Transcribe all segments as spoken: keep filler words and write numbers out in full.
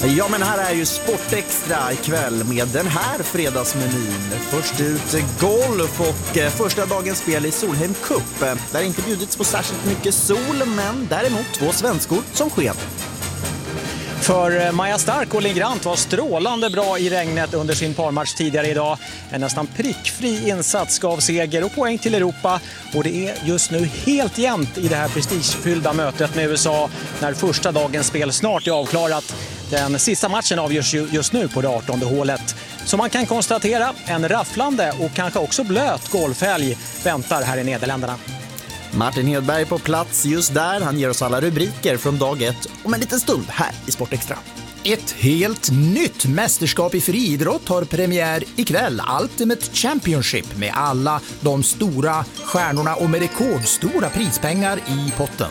Ja, men här är ju Sportextra ikväll med den här fredagsmenyn. Först ut golf och första dagens spel i Solheim Cup. Där inte bjudits på särskilt mycket sol, men däremot två svenskor som sken. För Maja Stark och Lingrant var strålande bra i regnet under sin parmatch tidigare idag. En nästan prickfri insats gav seger och poäng till Europa. Och det är just nu helt jämnt i det här prestigefyllda mötet med U S A när första dagens spel snart är avklarat. Den sista matchen avgörs ju just nu på det artonde hålet. Så man kan konstatera en rafflande och kanske också blöt golfhelg väntar här i Nederländerna. Martin Hedberg på plats just där. Han ger oss alla rubriker från dag ett om en liten stund här i Sportextra. Ett helt nytt mästerskap i friidrott har premiär ikväll. Ultimate Championship med alla de stora stjärnorna och med rekordstora prispengar i potten.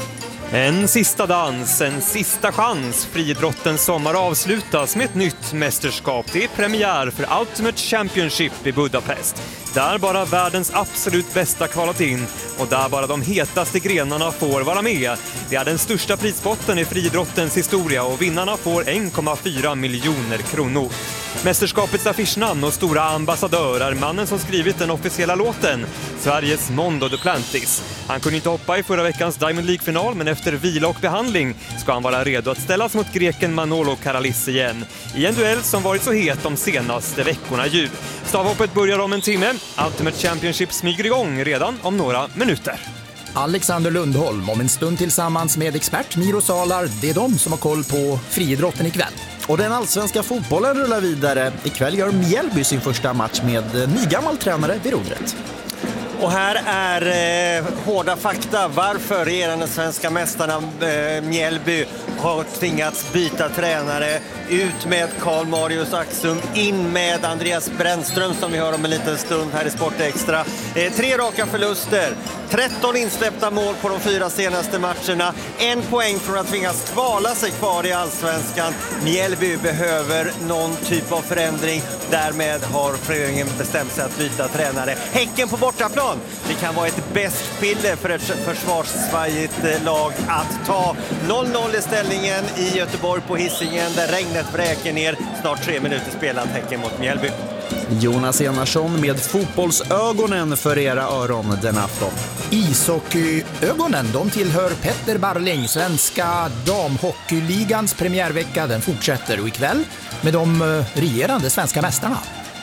En sista dans, en sista chans. Friidrottens sommar avslutas med ett nytt mästerskap. Det är premiär för Ultimate Championship i Budapest. Där bara världens absolut bästa kvalat in och där bara de hetaste grenarna får vara med. Det är den största prispotten i friidrottens historia och vinnarna får en komma fyra miljoner kronor. Mästerskapets affischnamn och stora ambassadör är mannen som skrivit den officiella låten, Sveriges Mondo Duplantis. Han kunde inte hoppa i förra veckans Diamond League-final, men efter vila och behandling ska han vara redo att ställas mot greken Manolo Karalis igen i en duell som varit så het de senaste veckorna ju. Stavhoppet börjar om en timme. Ultimate Championship smyger igång redan om några minuter. Alexander Lundholm om en stund tillsammans med expert Miro Salar. Det är de som har koll på friidrotten ikväll. Och den allsvenska fotbollen rullar vidare. Ikväll gör Mjällby sin första match med nygammal tränare vid rodret. Och här är eh, hårda fakta varför regerande svenska mästarna eh, Mjällby har tvingats byta tränare. Ut med Karl Marius Axum, in med Andreas Brännström som vi hör om en liten stund här i Sportextra. Eh, tre raka förluster, tretton insläppta mål på de fyra senaste matcherna. En poäng från att tvingas kvala sig kvar i allsvenskan. Mjällby behöver någon typ av förändring. Därmed har föreningen bestämt sig att byta tränare. Häcken på bortaplan. Det kan vara ett bäst piller för ett försvarssvajigt lag att ta. noll noll i ställningen i Göteborg på Hisingen där regnet vräker ner. Snart tre minuter spelat Häcken mot Mjällby. Jonas Enarsson med fotbollsögonen för era öron den afton. Ishockeyögonen, de tillhör Petter Barling. Svenska damhockeyligans premiärvecka, den fortsätter och ikväll med de regerande svenska mästarna.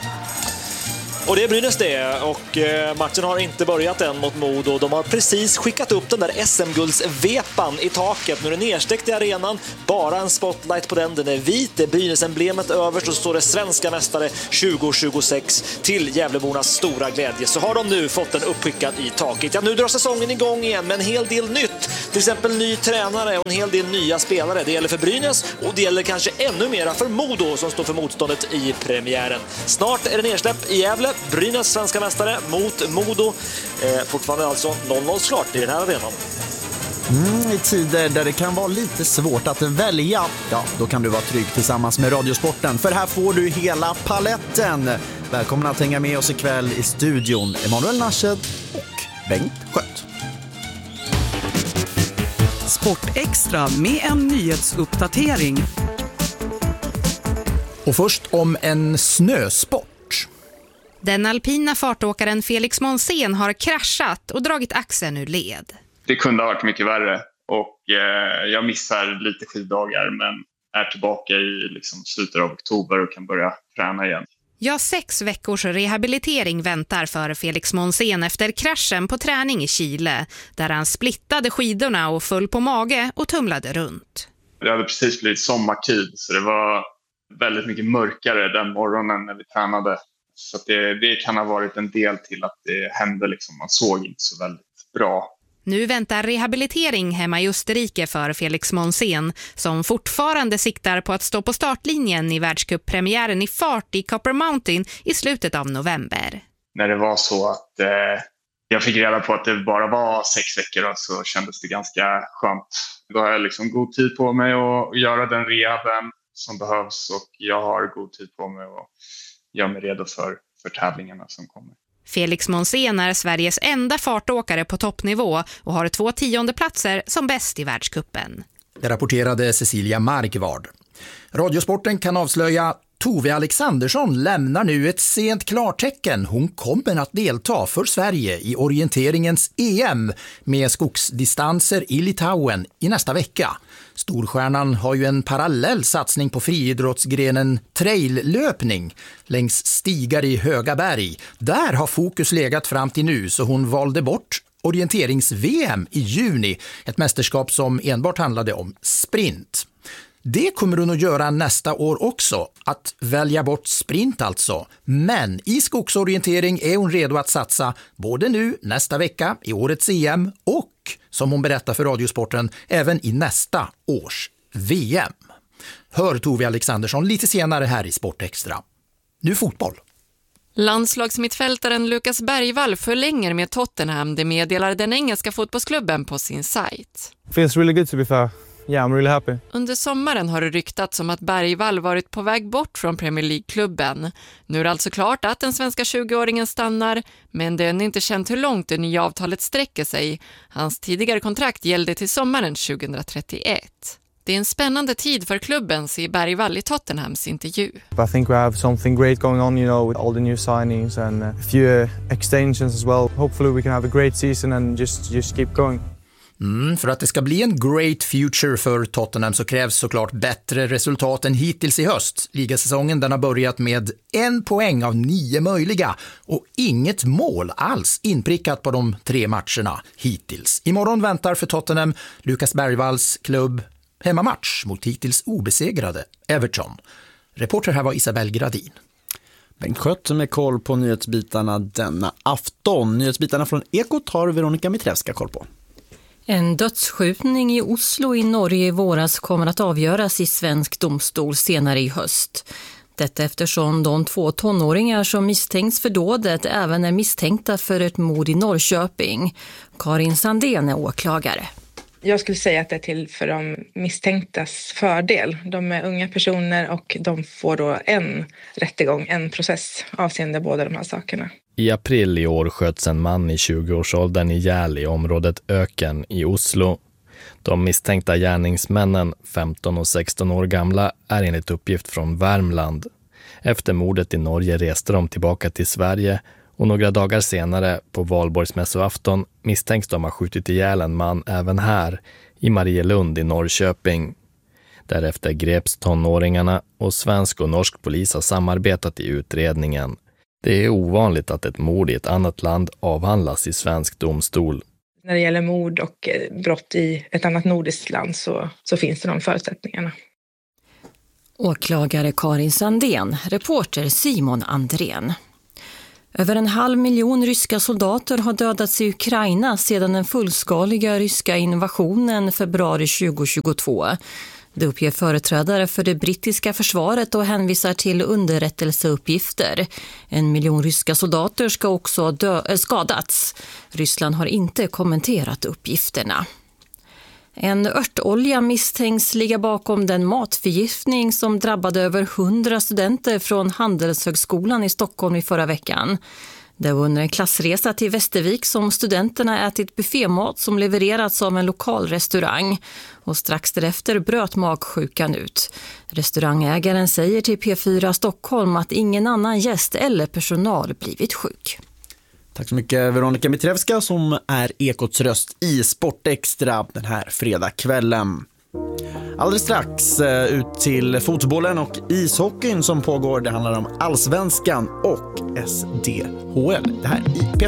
Och det är Brynäs det, och matchen har inte börjat än mot Modo. De har precis skickat upp den där S M-guldsvepan i taket. Nu är det nedstäckt i arenan, bara en spotlight på den. Den är vit, det är Brynäs-emblemet överst och så står det svenska mästare tjugo tjugosex till Gävlebornas stora glädje. Så har de nu fått den uppskickad i taket. Ja, nu drar säsongen igång igen med en hel del nytt. Till exempel ny tränare och en hel del nya spelare. Det gäller för Brynäs och det gäller kanske ännu mera för Modo som står för motståndet i premiären. Snart är det nedsläpp i Gävle. Brynäs svenska mästare mot Modo. Eh, fortfarande alltså noll noll klart i den här arenan. Mm, I tider där det kan vara lite svårt att välja, ja, då kan du vara trygg tillsammans med Radiosporten. För här får du hela paletten. Välkomna att hänga med oss ikväll i studion. Emanuel Nasched och Bengt Skött. Sportextra med en nyhetsuppdatering. Och först om en snösport. Den alpina fartåkaren Felix Monsen har kraschat och dragit axeln ur led. Det kunde ha varit mycket värre och eh, jag missar lite skiddagar men är tillbaka i liksom, slutet av oktober och kan börja träna igen. Ja, sex veckors rehabilitering väntar för Felix Monsen efter kraschen på träning i Chile där han splittade skidorna och föll på mage och tumlade runt. Det hade precis blivit sommartid så det var väldigt mycket mörkare den morgonen när vi tränade. Så att det, det kan ha varit en del till att det hände. Liksom. Man såg inte så väldigt bra. Nu väntar rehabilitering hemma i Österrike för Felix Monsen som fortfarande siktar på att stå på startlinjen i världscuppremiären i fart i Copper Mountain i slutet av november. När det var så att eh, jag fick reda på att det bara var sex veckor då, så kändes det ganska skönt. Då har jag liksom god tid på mig att göra den rehaben som behövs och jag har god tid på mig att göra mig redo för, för tävlingarna som kommer. Felix Monsen är Sveriges enda fartåkare på toppnivå och har två tionde platser som bäst i världscupen. Det rapporterade Cecilia Markvard. Radiosporten kan avslöja Tove Alexandersson lämnar nu ett sent klartecken. Hon kommer att delta för Sverige i orienteringens E M med skogsdistanser i Litauen i nästa vecka. Storstjärnan har ju en parallell satsning på friidrottsgrenen traillöpning längs stigar i höga berg. Där har fokus legat fram till nu, så hon valde bort orienterings-V M i juni, ett mästerskap som enbart handlade om sprint. Det kommer hon att göra nästa år också, att välja bort sprint alltså. Men i skogsorientering är hon redo att satsa både nu, nästa vecka, i årets E M och, som hon berättar för Radiosporten, även i nästa års V M. Hör Tove Alexandersson lite senare här i Sportextra. Nu fotboll. Landslagsmittfältaren Lukas Bergvall förlänger med Tottenham, det meddelar den engelska fotbollsklubben på sin sajt. Feels really good to be fair. Yeah, I'm really happy. Under sommaren har det ryktats om att Bergvall varit på väg bort från Premier League-klubben. Nu är det alltså klart att den svenska tjugoåringen stannar, men det är inte känt hur långt det nya avtalet sträcker sig. Hans tidigare kontrakt gällde till sommaren tjugohundratrettioett. Det är en spännande tid för klubben, säger Bergvall i Tottenhams intervju. I think we have something great going on, you know, with all the new signings and a few extensions as well. Hopefully we can have a great season and just just keep going. Mm, för att det ska bli en great future för Tottenham så krävs såklart bättre resultat än hittills i höst. Ligasäsongen den har börjat med en poäng av nio möjliga och inget mål alls inprickat på de tre matcherna hittills. Imorgon väntar för Tottenham Lukas Bergvalls klubb hemmamatch mot hittills obesegrade Everton. Reporter här var Isabel Gradin. Bengt Schött med koll på nyhetsbitarna denna afton. Nyhetsbitarna från Ekot har Veronica Mitrevska koll på. En dödsskjutning i Oslo i Norge i våras kommer att avgöras i svensk domstol senare i höst. Detta eftersom de två tonåringar som misstänks för dådet även är misstänkta för ett mord i Norrköping. Karin Sandén är åklagare. Jag skulle säga att det är till för de misstänktas fördel. De är unga personer och de får då en rättegång, en process avseende båda de här sakerna. I april i år sköts en man i tjugoårsåldern ihjäl i området Öken i Oslo. De misstänkta gärningsmännen, femton och sexton år gamla, är enligt uppgift från Värmland. Efter mordet i Norge reste de tillbaka till Sverige och några dagar senare, på valborgsmässoafton, misstänks de ha skjutit ihjäl en man även här, i Marielund i Norrköping. Därefter greps tonåringarna och svensk och norsk polis har samarbetat i utredningen. Det är ovanligt att ett mord i ett annat land avhandlas i svensk domstol. När det gäller mord och brott i ett annat nordiskt land så, så finns det de förutsättningarna. Åklagare Karin Sandén, reporter Simon Andrén. Över en halv miljon ryska soldater har dödats i Ukraina sedan den fullskaliga ryska invasionen februari tjugohundratjugotvå. Det uppger företrädare för det brittiska försvaret och hänvisar till underrättelseuppgifter. En miljon ryska soldater ska också dö- skadats. Ryssland har inte kommenterat uppgifterna. En örtolja misstänks ligga bakom den matförgiftning som drabbade över hundra studenter från Handelshögskolan i Stockholm i förra veckan. Det var under en klassresa till Västervik som studenterna ätit buffémat som levererats av en lokal restaurang. Och strax därefter bröt magsjukan ut. Restaurangägaren säger till P fyra Stockholm att ingen annan gäst eller personal blivit sjuk. Tack så mycket Veronica Mitrevska som är Ekots röst i Sportextra den här fredagskvällen. Alldeles strax ut till fotbollen och ishockeyn som pågår. Det handlar om Allsvenskan och S D H L. Det här i P